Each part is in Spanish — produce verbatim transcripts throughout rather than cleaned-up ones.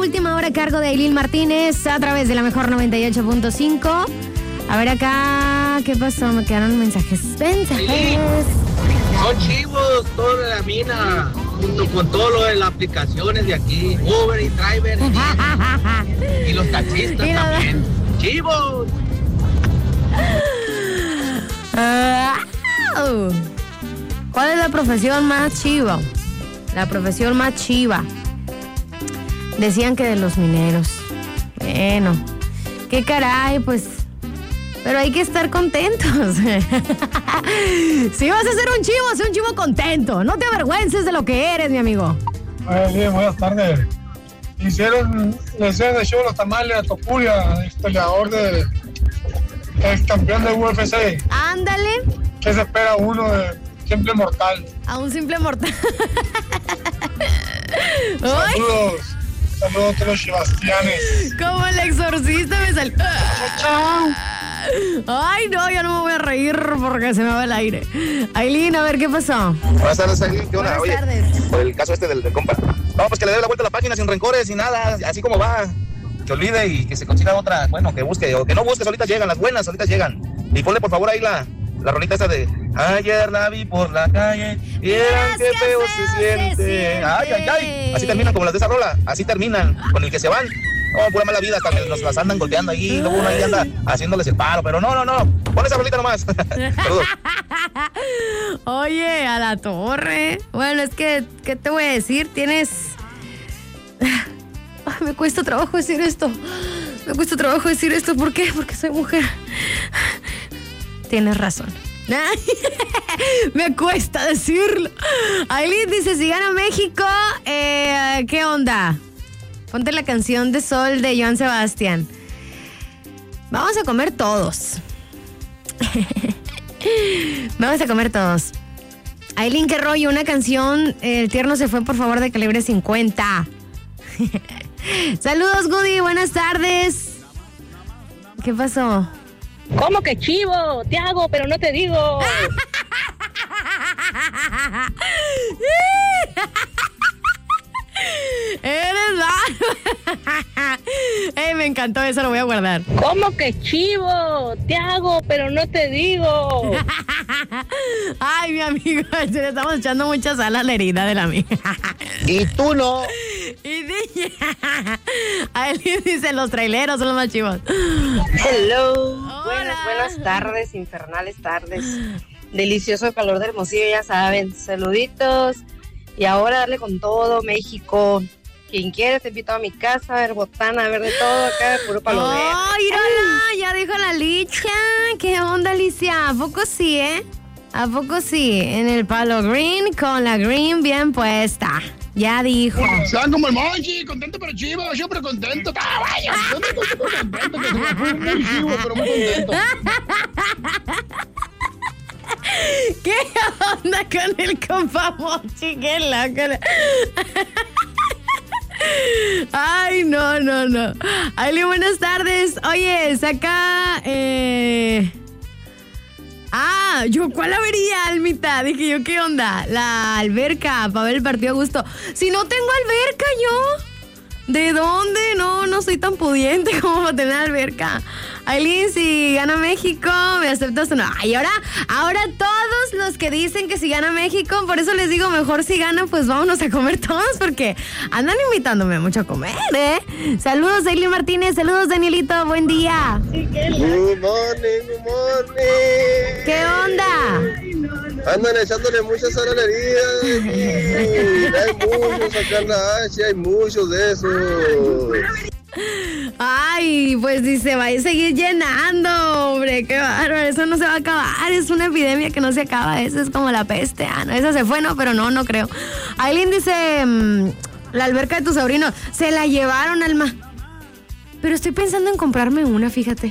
última hora a cargo de Aileen Martínez a través de la mejor noventa y ocho punto cinco. A ver acá, ¿qué pasó? Me quedaron mensajes. Mensajes. Son chivos, toda la mina, junto con todo lo de las aplicaciones de aquí. Uber y Driver. Y, y los taxistas y también. La... ¡Chivos! Uh, ¿Cuál es la profesión más chiva? La profesión más chiva. Decían que de los mineros. Bueno, qué caray, pues. Pero hay que estar contentos. Si vas a ser un chivo, sé un chivo contento. No te avergüences de lo que eres, mi amigo. Ay, bien, buenas tardes. Hicieron, le hicieron de show los tamales a Topuria, ex peleador de ex campeón de U F C. Ándale. ¿Qué se espera uno de simple mortal? A un simple mortal. Saludos. Saludos a los Sebastianes. Como el exorcista me salió. Chao. Ay, no, ya no me voy a reír porque se me va el aire. Aileen, a ver, ¿qué pasó? Buenas tardes, Aileen. ¿Qué onda? Buenas Oye, tardes. por el caso este del, del compa. No, pues que le dé la vuelta a la página sin rencores, sin nada, así como va. Que olvide y que se consiga otra, bueno, que busque, o que no busque, solitas llegan, las buenas, solitas llegan. Y ponle por favor ahí la, la rolita esa de ayer la vi por la calle, vieran qué feo se siente. se siente. Ay, ay, ay. Así terminan como las de esa rola, así terminan, con el que se van. No, pura mala vida, hasta que nos las andan golpeando ahí, y luego uno ahí anda haciéndoles el paro, pero no, no, no, pon esa rolita nomás. Saludos. Oye, a la torre. Bueno, es que, ¿qué te voy a decir? Tienes... Ay, me cuesta trabajo decir esto. Me cuesta trabajo decir esto. ¿Por qué? Porque soy mujer. Tienes razón. Me cuesta decirlo. Aileen dice, si gana México, eh, ¿qué onda? Ponte la canción de Sol de Joan Sebastián. Vamos a comer todos. Vamos a comer todos. Aileen, qué rollo, una canción, El tierno se fue, por favor, de Calibre cincuenta. Saludos, Goody, buenas tardes. ¿Qué pasó? ¿Cómo que chivo? Te hago, pero no te digo. Eres mal. Ey, me encantó eso, lo voy a guardar. ¿Cómo que chivo? Te hago, pero no te digo. Ay, mi amigo, le estamos echando mucha sal a la herida de la amiga. Y tú no. Y dice, Aileen dice, los traileros son los más chivos. Hello. Hola. Buenas, buenas tardes, infernales tardes. Delicioso calor de Hermosillo, ya saben. Saluditos. Y ahora darle con todo, México. Quien quiere, te invito a mi casa a ver botana, a ver de todo acá, de puro palo verde. ¡Ay, mírala! Ya dijo la Licha. ¿Qué onda, Alicia? ¿A poco sí, eh? ¿A poco sí? En el palo green, con la green bien puesta. Ya dijo. Sean como el Monchi, contento pero chivo, siempre contento. ¡Caballo! Yo me contento, contento, que se me fue muy chivo, pero muy contento. ¿Qué onda con el compa Mochi? ¡Qué loco! Ay, no, no, no. Aileen, buenas tardes. Oye, saca... Eh... Ah, yo, ¿cuál avería, Almita? Dije yo, ¿qué onda? La alberca, para ver el partido a gusto. Si no tengo alberca yo, ¿de dónde? No, no soy tan pudiente como para tener alberca. Aileen, si gana México, ¿me aceptas o no? Ay, ahora, ahora todos los que dicen que si gana México, por eso les digo, mejor si gana, pues vámonos a comer todos, porque andan invitándome mucho a comer, ¿eh? Saludos, Aileen Martínez, saludos, Danielito, buen día. Good morning, good morning. ¿Qué onda? Andan echándole muchas sal a la herida. Hay muchos acá en la H, hay muchos de esos. Ay, pues si se va a seguir llenando, hombre, qué bárbaro, eso no se va a acabar, es una epidemia que no se acaba, eso es como la peste, ah, no, esa se fue, no, pero no, no creo. Aileen dice, mmm, la alberca de tu sobrino, se la llevaron, Alma, pero estoy pensando en comprarme una, fíjate.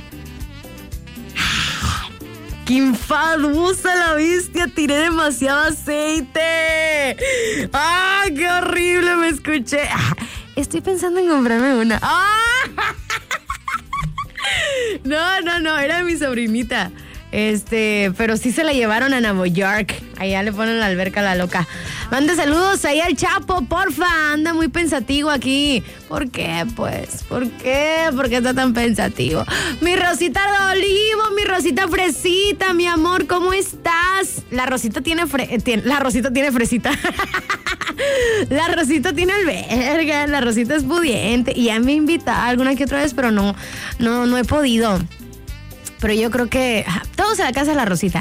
¡Qué enfadosa la bestia! ¡Tiré demasiado aceite! ¡Ah, qué horrible me escuché! Estoy pensando en comprarme una. ¡Ah! No, no, no, era mi sobrinita. Este, pero sí se la llevaron a Nueva York. Allá le ponen la alberca a la loca. Mande saludos ahí al Chapo, porfa. Anda muy pensativo aquí. ¿Por qué, pues? ¿Por qué? ¿Por qué está tan pensativo? Mi Rosita de Olivo, mi Rosita Fresita, mi amor, ¿cómo estás? La Rosita tiene, fre- tiene la Rosita tiene fresita. La Rosita tiene alberga. La Rosita es pudiente. Y ya me invita alguna que otra vez, pero no, no, no he podido. Pero yo creo que todos a la casa de la Rosita.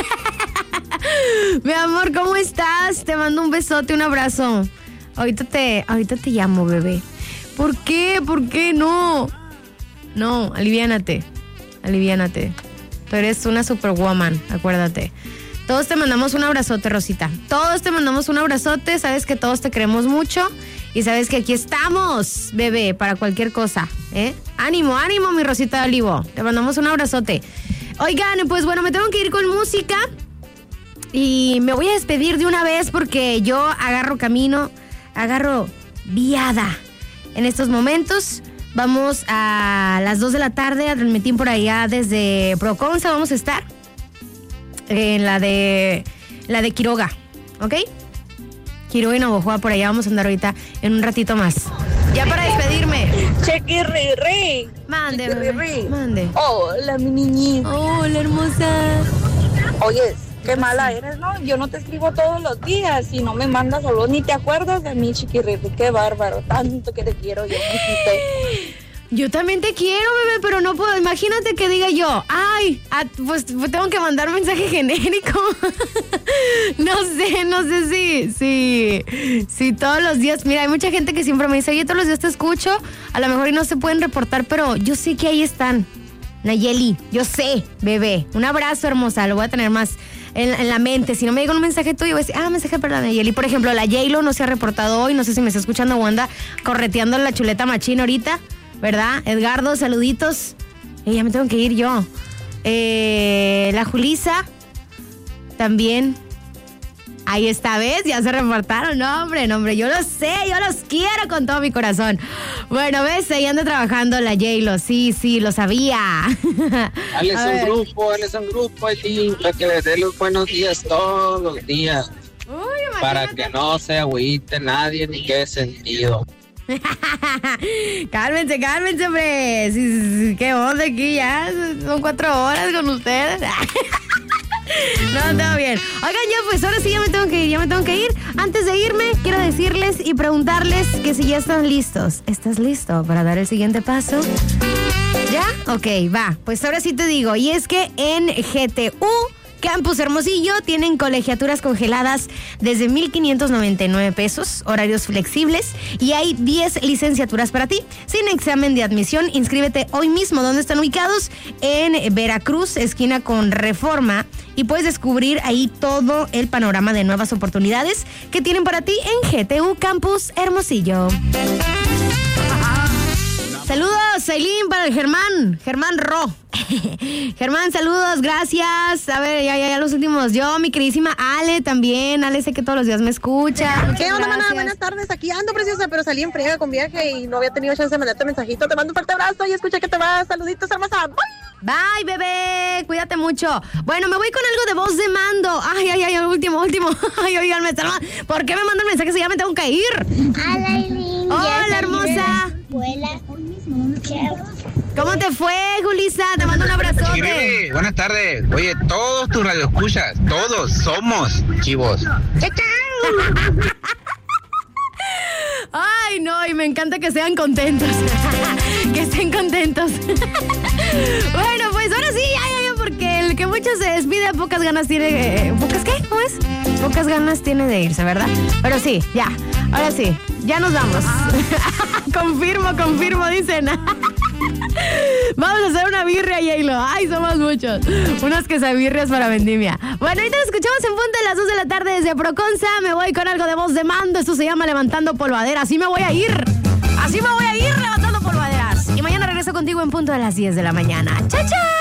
Mi amor, ¿cómo estás? Te mando un besote, un abrazo. Ahorita te, ahorita te llamo, bebé. ¿Por qué? ¿Por qué no? No, aliviánate. Aliviánate. Tú eres una superwoman, acuérdate. Todos te mandamos un abrazote, Rosita. Todos te mandamos un abrazote. Sabes que todos te queremos mucho. Y sabes que aquí estamos, bebé, para cualquier cosa, ¿eh? Ánimo, ánimo, mi Rosita de Olivo. Te mandamos un abrazote. Oigan, pues bueno, me tengo que ir con música. Y me voy a despedir de una vez porque yo agarro camino, agarro viada. En estos momentos vamos a las dos de la tarde a transmitir por allá desde Proconza. Vamos a estar en la de la de Quiroga, ¿ok? Quiroga y Navojoa, por allá vamos a andar ahorita en un ratito más. Ya para despedirme. Chequirri, Mande, bebé, mande. hola, mi niñita. Hola, hermosa. Oyes, qué mala eres, ¿no? Yo no te escribo todos los días y no me mandas solo ni te acuerdas de mí, Chiquirri. Qué bárbaro, tanto que te quiero yo, mijito. Yo también te quiero, bebé, pero no puedo. Imagínate que diga yo, ay, a, pues tengo que mandar un mensaje genérico. No sé, no sé si, si, si todos los días. Mira, hay mucha gente que siempre me dice, oye, todos los días te escucho. A lo mejor y no se pueden reportar, pero yo sé que ahí están. Nayeli, yo sé, bebé. Un abrazo, hermosa, lo voy a tener más en, en la mente. Si no me llega un mensaje tuyo, voy a decir, ah, mensaje para la Nayeli. Por ejemplo, la J-Lo no se ha reportado hoy. No sé si me está escuchando o anda correteando la chuleta machín ahorita, ¿verdad? Edgardo, saluditos. Eh, ya me tengo que ir yo. Eh, la Julisa, también. Ahí está, ¿ves? Ya se reportaron. No, hombre, no, hombre. Yo lo sé, yo los quiero con todo mi corazón. Bueno, ¿ves? Ahí anda trabajando la J-Lo. Sí, sí, lo sabía. Dale un grupo, dale un grupo allí para que les dé los buenos días todos los días. Uy, para que no se agüite nadie ni quede sentido. Cálmense, cálmense, hombre. Sí, sí, sí, qué onda aquí ya. Son cuatro horas con ustedes. No, todo bien. Oigan, ya pues ahora sí ya me tengo que ir, ya me tengo que ir. Antes de irme, quiero decirles y preguntarles que si ya están listos. ¿Estás listo para dar el siguiente paso? ¿Ya? Ok, va. Pues ahora sí te digo. Y es que en G T U Campus Hermosillo tienen colegiaturas congeladas desde mil quinientos noventa y nueve pesos, horarios flexibles y hay diez licenciaturas para ti. Sin examen de admisión, inscríbete hoy mismo. ¿Dónde están ubicados? En Veracruz, esquina con Reforma, y puedes descubrir ahí todo el panorama de nuevas oportunidades que tienen para ti en G T U Campus Hermosillo. Saludos, Aileen, para el Germán, Germán Ro. Germán, saludos, gracias. A ver, ya, ya, ya los últimos. Yo, mi queridísima Ale también. Ale, sé que todos los días me escucha. Muchas ¿Qué onda, gracias. mana? Buenas tardes. Aquí ando, preciosa, pero salí en friega con viaje y no había tenido chance de mandarte mensajito. Te mando un fuerte abrazo y escucha que te vas. Saluditos, hermosa. Bye. Bye, bebé. Cuídate mucho. Bueno, me voy con algo de voz de mando. Ay, ay, ay, último, último. Ay, oigan, me están... ¿Por qué me mandan mensajes si ya me tengo que ir? Hola, Aileen. Hola, hermosa. ¿Cómo te fue, Julisa? Te mando un abrazote. Chiquirri, buenas tardes. Oye, todos tus radioescuchas, todos somos chivos. Ay, no, y me encanta que sean contentos. Que estén contentos. Bueno, pues ahora sí, ya, ya, ya, porque el que mucho se despide, pocas ganas tiene... Eh, ¿Pocas qué? ¿Cómo es? Pocas ganas tiene de irse, ¿verdad? Pero sí, ya, ahora sí, ya nos vamos. Confirmo, confirmo, dicen. Vamos a hacer una birria, J-Lo. Ay, somos muchos. Unas quesabirrias para vendimia. Bueno, ahorita nos escuchamos en punto de las dos de la tarde desde Proconza. Me voy con algo de voz de mando. Esto se llama Levantando Polvaderas. Así me voy a ir. Así me voy a ir levantando polvaderas. Y mañana regreso contigo en punto de las diez de la mañana. ¡Chao, chao!